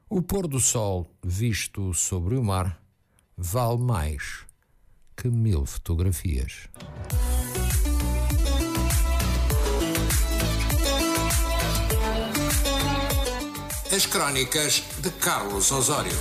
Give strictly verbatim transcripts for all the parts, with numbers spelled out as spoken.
O pôr do sol visto sobre o mar vale mais que mil fotografias. As Crónicas de Carlos Osório.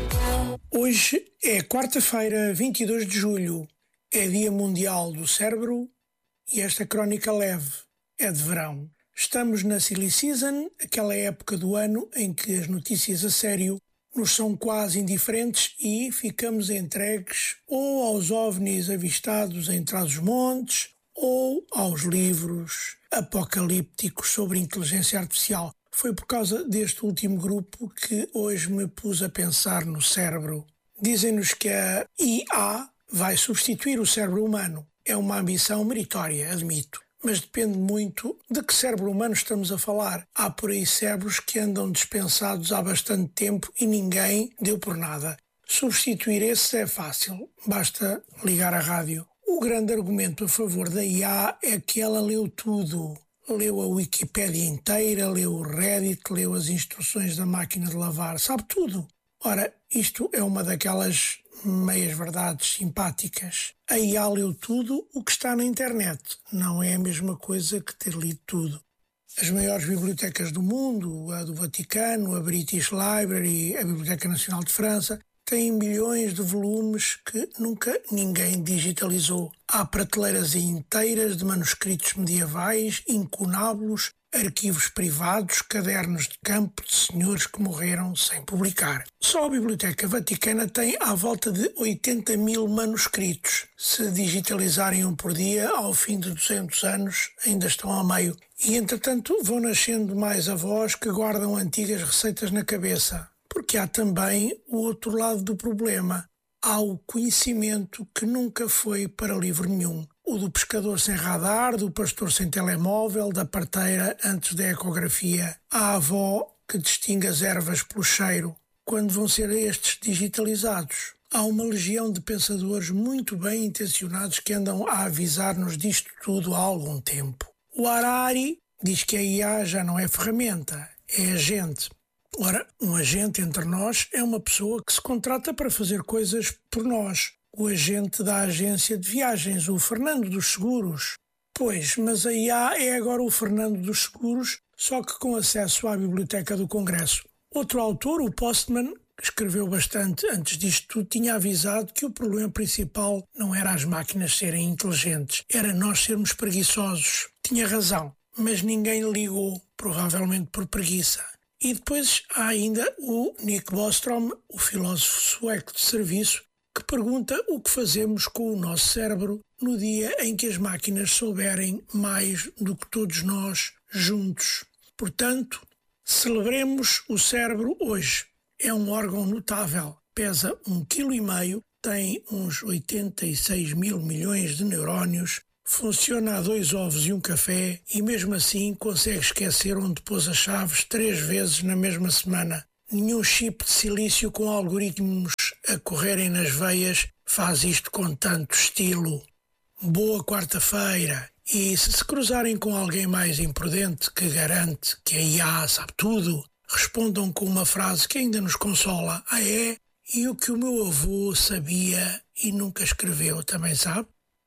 Hoje é quarta-feira, vinte e dois de julho. É Dia Mundial do Cérebro e esta crónica leve é de verão. Estamos na Silly Season, aquela época do ano em que as notícias a sério nos são quase indiferentes e ficamos entregues ou aos ovnis avistados em Trás-os-Montes ou aos livros apocalípticos sobre inteligência artificial. Foi por causa deste último grupo que hoje me pus a pensar no cérebro. Dizem-nos que a I A vai substituir o cérebro humano. É uma ambição meritória, admito. Mas depende muito de que cérebro humano estamos a falar. Há por aí cérebros que andam dispensados há bastante tempo e ninguém deu por nada. Substituir esses é fácil, basta ligar a rádio. O grande argumento a favor da I A é que ela leu tudo. Leu a Wikipédia inteira, leu o Reddit, leu as instruções da máquina de lavar, sabe tudo. Ora, isto é uma daquelas meias-verdades simpáticas. A I A leu tudo o que está na internet. Não é a mesma coisa que ter lido tudo. As maiores bibliotecas do mundo, a do Vaticano, a British Library, a Biblioteca Nacional de França, têm milhões de volumes que nunca ninguém digitalizou. Há prateleiras inteiras de manuscritos medievais, incunábulos, arquivos privados, cadernos de campo de senhores que morreram sem publicar. Só a Biblioteca Vaticana tem à volta de oitenta mil manuscritos. Se digitalizarem um por dia, ao fim de duzentos anos, ainda estão a meio. E, entretanto, vão nascendo mais avós que guardam antigas receitas na cabeça. Porque há também o outro lado do problema. Há o conhecimento que nunca foi para livro nenhum. O do pescador sem radar, do pastor sem telemóvel, da parteira antes da ecografia. A avó que distingue as ervas pelo cheiro. Quando vão ser estes digitalizados? Há uma legião de pensadores muito bem intencionados que andam a avisar-nos disto tudo há algum tempo. O Harari diz que a I A já não é ferramenta, é agente. Ora, um agente entre nós é uma pessoa que se contrata para fazer coisas por nós. O agente da agência de viagens, o Fernando dos Seguros. Pois, mas a I A é agora o Fernando dos Seguros, só que com acesso à Biblioteca do Congresso. Outro autor, o Postman, que escreveu bastante antes disto tudo, tinha avisado que o problema principal não era as máquinas serem inteligentes, era nós sermos preguiçosos. Tinha razão, mas ninguém ligou, provavelmente por preguiça. E depois há ainda o Nick Bostrom, o filósofo sueco de serviço, que pergunta o que fazemos com o nosso cérebro no dia em que as máquinas souberem mais do que todos nós juntos. Portanto, celebremos o cérebro hoje. É um órgão notável, pesa um quilo e meio, tem uns oitenta e seis mil milhões de neurónios, funciona a dois ovos e um café e mesmo assim consegue esquecer onde pôs as chaves três vezes na mesma semana. Nenhum chip de silício com algoritmos a correrem nas veias faz isto com tanto estilo. Boa quarta-feira! E se se cruzarem com alguém mais imprudente que garante que a I A sabe tudo, respondam com uma frase que ainda nos consola. Ah é? E o que o meu avô sabia e nunca escreveu também sabe?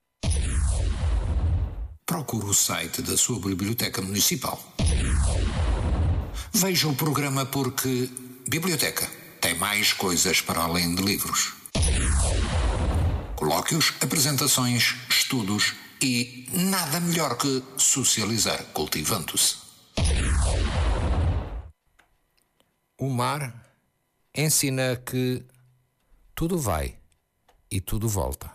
Procure o site da sua biblioteca municipal. Veja o programa porque biblioteca tem mais coisas para além de livros. Colóquios, apresentações, estudos e nada melhor que socializar cultivando-se. O mar ensina que tudo vai e tudo volta.